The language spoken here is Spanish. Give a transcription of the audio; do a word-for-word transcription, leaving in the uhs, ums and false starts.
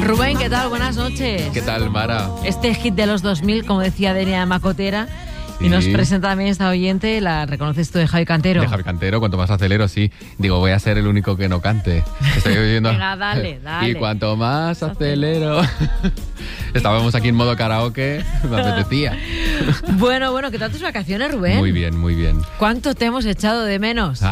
Rubén, ¿qué tal? Buenas noches. ¿Qué tal, Mara? Este hit de los dos mil, como decía Denia Macotera, sí. Y nos presenta también esta oyente, la reconoces tú, de Javi Cantero. De Javi Cantero, cuanto más acelero, sí. Digo, voy a ser el único que no cante. Estoy oyendo. Venga, dale, dale. Y cuanto más acelero. Estábamos aquí en modo karaoke, me apetecía. Bueno, bueno, ¿qué tal tus vacaciones, Rubén? Muy bien, muy bien. ¿Cuánto te hemos echado de menos?